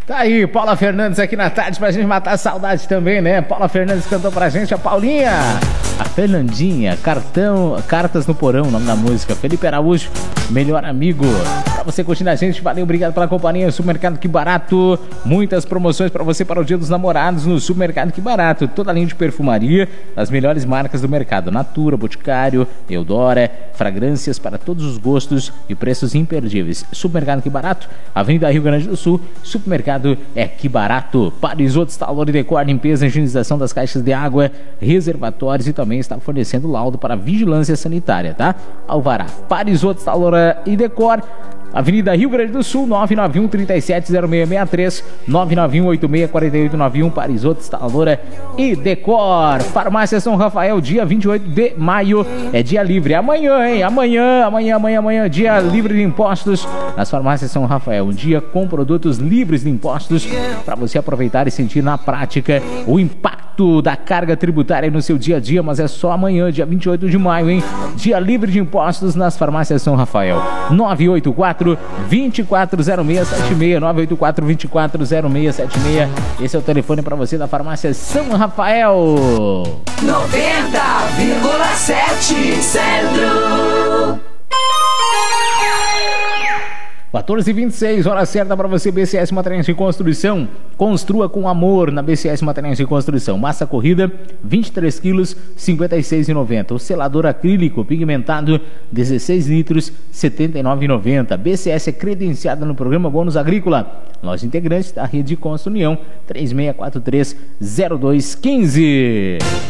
Tá aí, Paula Fernandes aqui na tarde pra gente matar a saudade também, né? Paula Fernandes cantou pra gente, a Paulinha, a Fernandinha, Cartas no Porão, o nome da música. Felipe Araújo, melhor amigo. Pra você curtindo a gente, valeu, obrigado pela companhia. Supermercado Que Barato, muitas promoções pra você para o Dia dos Namorados no Supermercado Que Barato. Toda a linha de perfumaria, as melhores marcas do mercado: Natura, Boticário, Eudora, fragrâncias para todos os gostos e preços imperdíveis. Supermercado Que Barato, Avenida Rio Grande do Sul. Supermercado é Que Barato. Parisoto Instalor e Decor, limpeza e higienização das caixas de água, reservatórios, e também está fornecendo laudo para vigilância sanitária, tá? Alvará. Parisoto Instalor e Decor, Avenida Rio Grande do Sul, 991 370663, 991 864891, Parisoto Instalora e Decor. Farmácia São Rafael, dia 28 de maio, é dia livre. Amanhã, hein? Amanhã, dia livre de impostos nas farmácias São Rafael. Um dia com produtos livres de impostos para você aproveitar e sentir na prática o impacto da carga tributária no seu dia a dia, mas é só amanhã, dia 28 de maio, hein? Dia livre de impostos nas farmácias São Rafael. 984-240676, 984-240676. Esse é o telefone para você da farmácia São Rafael. 90,7 Centro. 14h26, hora certa para você. BCS Materiais de Construção. Construa com amor na BCS Materiais de Construção. Massa corrida, 23 quilos, 56,90. O selador acrílico pigmentado, 16 litros, 79,90. BCS é credenciada no programa Bônus Agrícola. Loja integrante da Rede Constru União, 3643-0215.